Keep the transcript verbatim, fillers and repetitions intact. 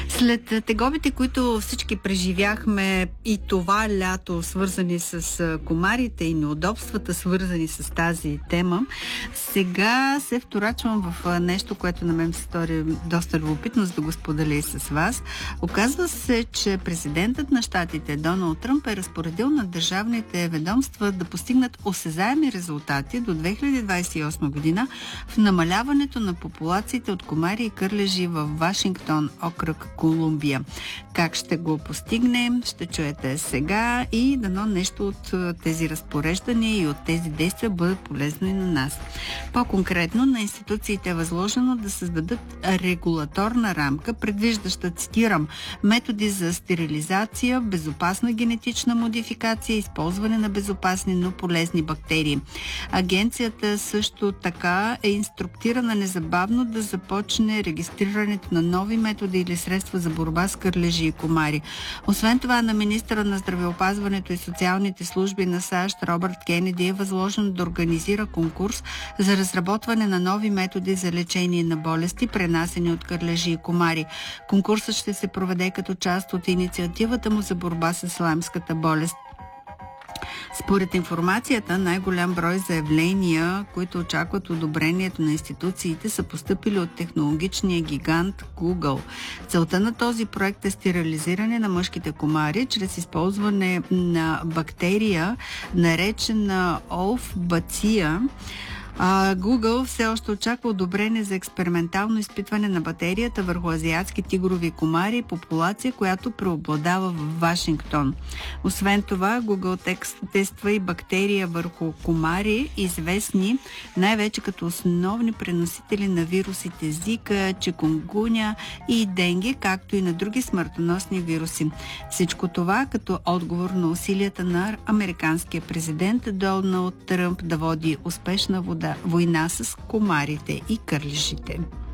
След тегобите, които всички преживяхме и това лято, свързани с комарите и неудобствата, свързани с тази тема, сега се вторачвам в нещо, което на мен се стори доста любопитно, за да го споделя и с вас. Оказва се, че президентът на щатите Доналд Тръмп е разпоредил на държавните ведомства да постигнат осезаеми резултати до две хиляди двадесет и осма година в намаляването на популациите от комари и кърлежи в Вашингтон, окръг Колумбия. Как ще го постигнем, ще чуете сега и дано нещо от тези разпореждания и от тези действия бъдат полезно и на нас. По-конкретно, на институциите е възложено да създадат регулаторна рамка, предвиждаща, цитирам, методи за стерилизация, безопасна генетична модификация, използване на безопасни, но полезни бактерии. Агенцията също така е инструктирана незабавно да започне регистрирането на нови методи или средства за борба с кърлежи и комари. Освен това, на министъра на здравеопазването и социалните служби на САЩ Робърт Кенеди е възложено да организира конкурс за разработване на нови методи за лечение на болести, пренасени от кърлежи и комари. Конкурсът ще се проведе като част от инициативата му за борба с лаймската болест. Според информацията, най-голям брой заявления, които очакват одобрението на институциите, са постъпили от технологичния гигант Google. Целта на този проект е стерилизиране на мъжките комари чрез използване на бактерия, наречена Олфбация. А, Google все още очаква одобрение за експериментално изпитване на батерията върху азиатски тигрови комари, популация, която преобладава в Вашингтон. Освен това, Google тества и бактерия върху комари, известни най-вече като основни преносители на вирусите Зика, чикунгуня и денге, както и на други смъртоносни вируси. Всичко това като отговор на усилията на американския президент Доналд Тръмп да води успешна вода война с комарите и кърлежите.